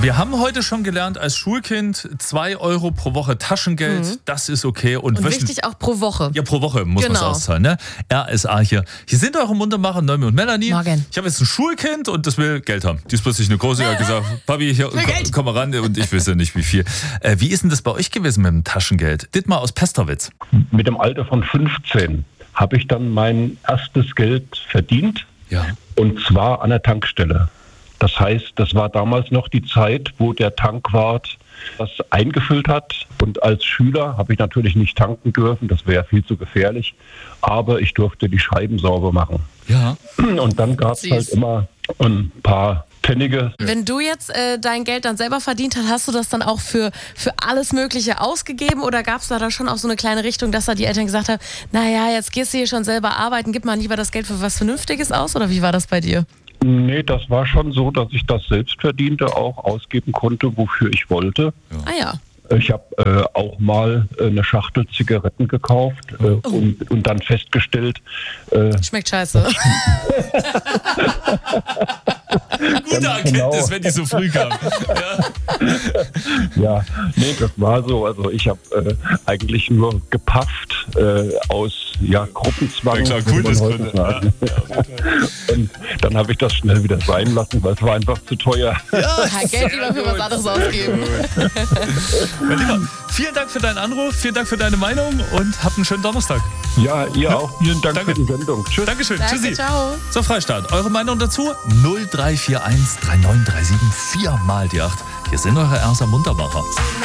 Wir haben heute schon gelernt, als Schulkind 2 Euro pro Woche Taschengeld, das ist okay. Und wichtig auch pro Woche. Ja, pro Woche muss man es auszahlen. Ne? RSA hier. Hier sind eure Muntermacher, Noemi und Melanie. Morgen. Ich habe jetzt ein Schulkind und das will Geld haben. Die ist plötzlich eine große, hat gesagt, Papi, hier, komm mal ran. Und ich wüsste nicht, wie viel. Wie ist denn das bei euch gewesen mit dem Taschengeld? Dittmar aus Pesterwitz. Mit dem Alter von 15 habe ich dann mein erstes Geld verdient. Ja. Und zwar an der Tankstelle. Das heißt, das war damals noch die Zeit, wo der Tankwart das eingefüllt hat. Und als Schüler habe ich natürlich nicht tanken dürfen, das wäre viel zu gefährlich. Aber ich durfte die Scheiben sauber machen. Ja. Und dann gab es halt immer ein paar Pfennige. Wenn du jetzt dein Geld dann selber verdient hast, hast du das dann auch für alles Mögliche ausgegeben? Oder gab es da schon auch so eine kleine Richtung, dass da die Eltern gesagt haben, naja, jetzt gehst du hier schon selber arbeiten, gib mal lieber das Geld für was Vernünftiges aus? Oder wie war das bei dir? Nee, das war schon so, dass ich das Selbstverdiente auch ausgeben konnte, wofür ich wollte. Ja. Ah ja. Ich habe auch mal eine Schachtel Zigaretten gekauft und dann festgestellt... Schmeckt scheiße. Gute Erkenntnis, wenn die so früh kam. Ja, nee, das war so. Also ich habe eigentlich nur gepafft aus Gruppenzwang. Ja, klar, cool, das heute sagen. Und dann habe ich das schnell wieder sein lassen, weil es war einfach zu teuer. Ja, Geld lieber für was anderes ausgeben. Mein Lieber, vielen Dank für deinen Anruf, vielen Dank für deine Meinung und habt einen schönen Donnerstag. Ja, ihr auch. Vielen Dank Danke. für die Sendung. Tschüss. Dankeschön, Danke, tschüssi. ciao. So, Freistaat, eure Meinung dazu? 0341 3937 4 mal die 8. Hier sind eure Ersa Muntermacher.